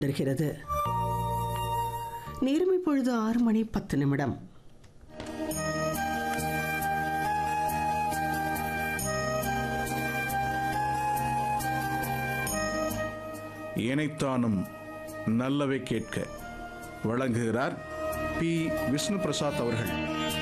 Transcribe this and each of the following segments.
இருக்கிறது. நேரம் இப்பொழுது 6:10. இணைத்தானும் நல்லவை கேட்க வழங்குகிறார் பி. விஷ்ணு பிரசாத் அவர்கள்.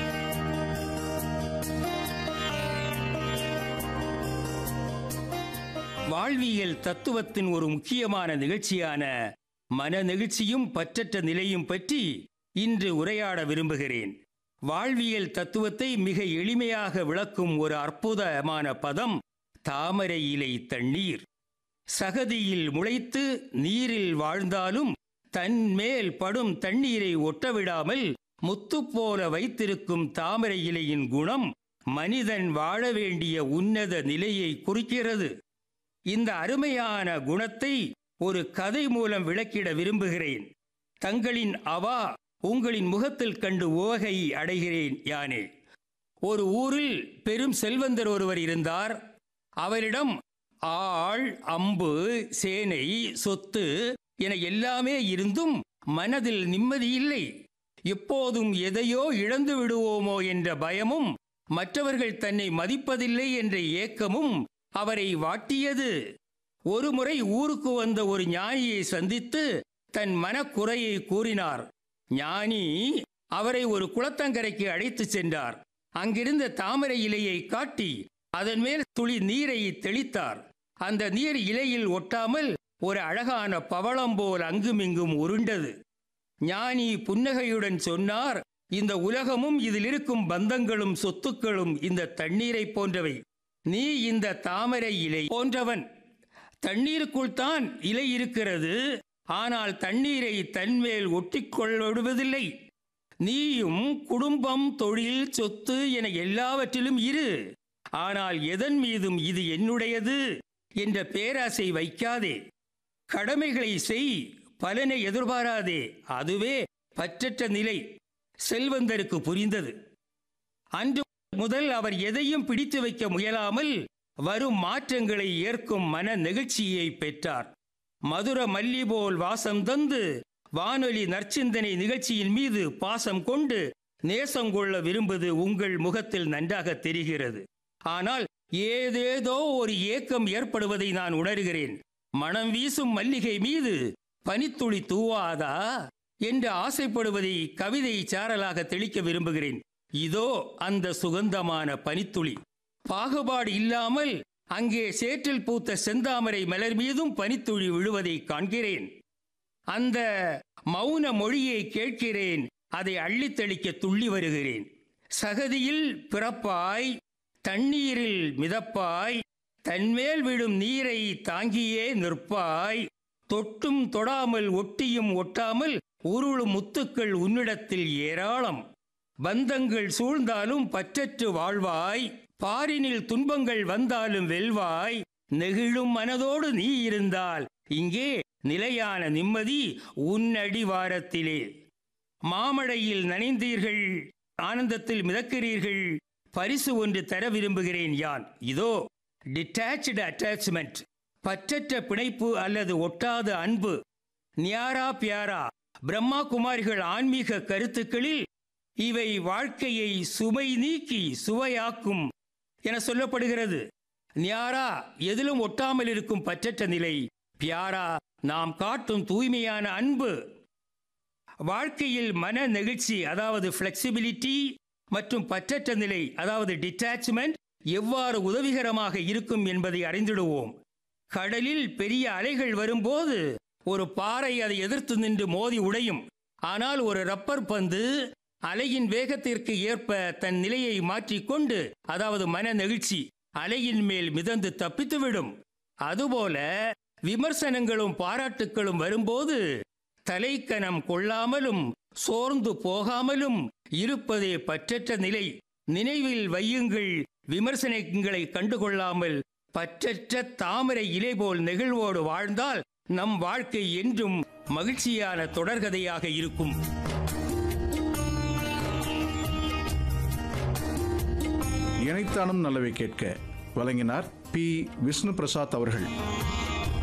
வாழ்வியல் தத்துவத்தின் ஒரு முக்கியமான நிகழ்ச்சியான மன நெகிழ்ச்சியும் பற்றற்ற நிலையும் பற்றி இன்று உரையாட விரும்புகிறேன். வாழ்வியல் தத்துவத்தை மிக எளிமையாக விளக்கும் ஒரு அற்புதமான பதம் தாமரை இலை தண்ணீர். சகதியில் முளைத்து நீரில் வாழ்ந்தாலும் தன் மேல் படும் தண்ணீரை ஒட்டவிடாமல் முத்துப்போல வைத்திருக்கும் தாமரை இலையின் குணம் மனிதன் வாழ வேண்டிய உன்னத நிலையை குறிக்கிறது. இந்த அருமையான குணத்தை ஒரு கதை மூலம் விளக்கிட விரும்புகிறேன். தங்களின் அவா உங்களின் முகத்தில் கண்டு உவகை அடைகிறேன் யானே. ஒரு ஊரில் பெரும் செல்வந்தர் ஒருவர் இருந்தார். அவரிடம் ஆள், அம்பு, சேனை, சொத்து என எல்லாமே இருந்தும் மனதில் நிம்மதியில்லை. எப்போதும் எதையோ இழந்து விடுவோமோ என்ற பயமும் மற்றவர்கள் தன்னை மதிப்பதில்லை என்ற ஏக்கமும் அவரை வாட்டியது. ஒருமுறை ஊருக்கு வந்த ஒரு ஞானியை சந்தித்து தன் மனக்குறையை கூறினார். ஞானி அவரை ஒரு குளத்தங்கரைக்கு அழைத்து சென்றார். அங்கிருந்த தாமரை இலையை காட்டி அதன் மேல் துளி நீரை தெளித்தார். அந்த நீர் இலையில் ஒட்டாமல் ஒரு அழகான பவளம் போல் அங்குமிங்கும் உருண்டது. ஞானி புன்னகையுடன் சொன்னார், இந்த உலகமும் இதில் இருக்கும் பந்தங்களும் சொத்துக்களும் இந்த தண்ணீரை போன்றவை. நீ இந்த தாமரை இலை போன்றவன். தண்ணீருக்குள் தான் இலை இருக்கிறது, ஆனால் தண்ணீரை தன்மேல் ஒட்டிக்கொள்வதில்லை. நீயும் குடும்பம், தொழில், சொத்து என எல்லாவற்றிலும் இரு. ஆனால் எதன் மீதும் இது என்னுடையது என்ற பேராசை வைக்காதே. கடமைகளை செய், பலனை எதிர்பாராதே. அதுவே பற்றற்ற நிலை. செல்வந்தருக்கு புரிந்தது. அன்று முதல் அவர் எதையும் பிடித்து வைக்க முயலாமல் வரும் மாற்றங்களை ஏற்கும் மன நெகிழ்ச்சியை பெற்றார். மதுர மல்லி போல் வாசம் தந்து வானொலி நற்சிந்தனை நிகழ்ச்சியின் மீது பாசம் கொண்டு நேசம் கொள்ள விரும்புவது உங்கள் முகத்தில் நன்றாக தெரிகிறது. ஆனால் ஏதேதோ ஒரு ஏக்கம் ஏற்படுவதை நான் உணர்கிறேன். மனம் வீசும் மல்லிகை மீது பனித்துளி தூவாதா என்று ஆசைப்படுவதை கவிதை சாரலாக தெளிக்க விரும்புகிறேன். இதோ அந்த சுகந்தமான பனித்துளி. பாகுபாடு இல்லாமல் அங்கே சேற்றில் பூத்த செந்தாமரை மலர் மீதும் பனித்துளி விழுவதை காண்கிறேன். அந்த மௌன மொழியை கேட்கிறேன். அதை அள்ளித்தளிக்க துள்ளி வருகிறேன். சகதியில் பிறப்பாய், தண்ணீரில் மிதப்பாய், தன்மேல் விடும் நீரை தாங்கியே நிற்பாய். தொட்டும் தொடாமல் ஒட்டியும் ஒட்டாமல் உருளும் முத்துக்கள் உன்னிடத்தில் ஏராளம். பந்தங்கள் சூழ்ந்தாலும் பற்றற்று வாழ்வாய். பாரினில் துன்பங்கள் வந்தாலும் வெல்வாய். நெகிழும் மனதோடு நீ இருந்தால் இங்கே நிலையான நிம்மதி உன் அடிவாரத்திலே. மாமழையில் நனைந்தீர்கள், ஆனந்தத்தில் மிதக்கிறீர்கள். பரிசு ஒன்று தர விரும்புகிறேன் யான். இதோ டிட்டாச்டு அட்டாச்மெண்ட், பற்றற்ற பிணைப்பு அல்லது ஒட்டாத அன்பு. நியாரா பியாரா பிரம்மா குமாரிகள் ஆன்மீக கருத்துக்களில் இவை வாழ்க்கையை சுமை நீக்கி சுவையாக்கும் என சொல்லப்படுகிறது. நியாரா எதிலும் ஒட்டாமல் இருக்கும் பற்றற்ற நிலை. பியாரா நாம் காட்டும் தூய்மையான அன்பு. வாழ்க்கையில் மன நெகிழ்ச்சி அதாவது ஃப்ளெக்சிபிலிட்டி மற்றும் பற்றற்ற நிலை அதாவது டிட்டாச்மெண்ட் எவ்வாறு உதவிகரமாக இருக்கும் என்பதை அறிந்திடுவோம். கடலில் பெரிய அலைகள் வரும்போது ஒரு பாறை அதை எதிர்த்து நின்று மோதி உடையும். ஆனால் ஒரு ரப்பர் பந்து அலையின் வேகத்திற்கு ஏற்ப தன் நிலையை மாற்றிக்கொண்டு அதாவது மன நெகிழ்ச்சி அலையின் மேல் மிதந்து தப்பித்துவிடும். அதுபோல விமர்சனங்களும் பாராட்டுக்களும் வரும்போது தலைக்கனம் கொள்ளாமலும் சோர்ந்து போகாமலும் இருப்பதே பற்றற்ற நிலை. நினைவில் வையுங்கள், விமர்சனங்களை கண்டுகொள்ளாமல் பற்றற்ற தாமரை இலை போல் நெகிழ்வோடு வாழ்ந்தால் நம் வாழ்க்கை என்றும் மகிழ்ச்சியான தொடர்கதையாக இருக்கும். இணைத்தானும் நல்லவை கேட்க வழங்கினார் பி. விஷ்ணு பிரசாத் அவர்கள்.